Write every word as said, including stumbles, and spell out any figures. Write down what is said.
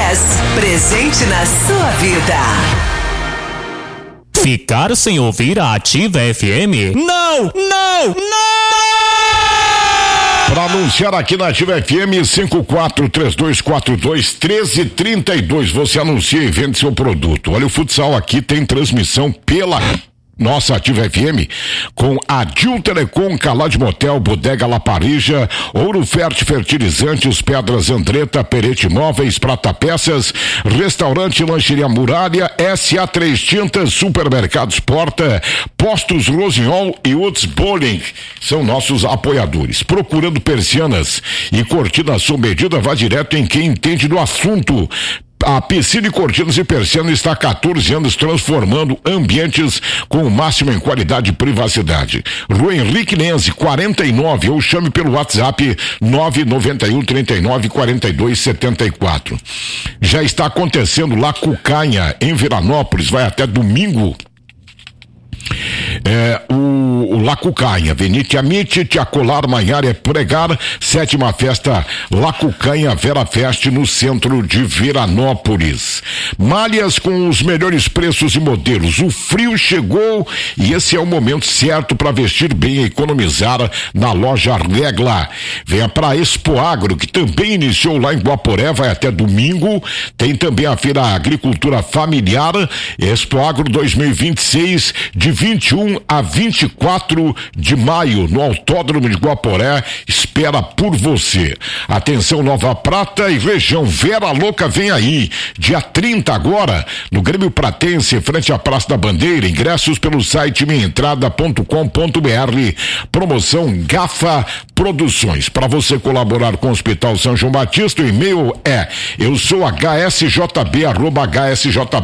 dez, presente na sua vida. Ficar sem ouvir a Ativa F M? Não, não, não! Para anunciar aqui na Ativa F M, cinco quatro três dois quatro dois um três três dois. Você anuncia e vende seu produto. Olha, o futsal aqui tem transmissão pela nossa Ativa F M, com a Dil Telecom, Calade Motel, Bodega La Parija, Ouro Ferte Fertilizantes, Pedras Andretta, Perete Móveis, Prata Peças, Restaurante Lancheria Muralha, S A três Tintas, Supermercados Porta, Postos Rosinhol e Uts Bowling são nossos apoiadores. Procurando persianas e cortinas sob medida, vá direto em quem entende do assunto. A Piscina e Cortinas e Persianas está há quatorze anos transformando ambientes com o máximo em qualidade e privacidade. Rua Henrique Nenze, quarenta e nove, ou chame pelo WhatsApp nove nove um, trinta e nove, quarenta e dois, setenta e quatro. Já está acontecendo lá Cucanha, em Veranópolis, vai até domingo. É, o, o Lacucanha, Venite Amite, Tiacolar, Manhara, Pregar, sétima festa Lacucanha Vera Fest no centro de Veranópolis. Malhas com os melhores preços e modelos. O frio chegou e esse é o momento certo para vestir bem e economizar na loja Regla. Venha para Expo Agro, que também iniciou lá em Guaporé, vai até domingo. Tem também a Feira Agricultura Familiar, Expo Agro dois mil e vinte e seis, de vinte e um a vinte e quatro de maio, no Autódromo de Guaporé, espera por você. Atenção, Nova Prata e região, Vera Louca vem aí, dia trinta agora, no Grêmio Pratense, frente à Praça da Bandeira. Ingressos pelo site minha entrada ponto com ponto br, promoção Gafa Produções. Para você colaborar com o Hospital São João Batista, o e-mail é eu sou h s j b arroba h s j b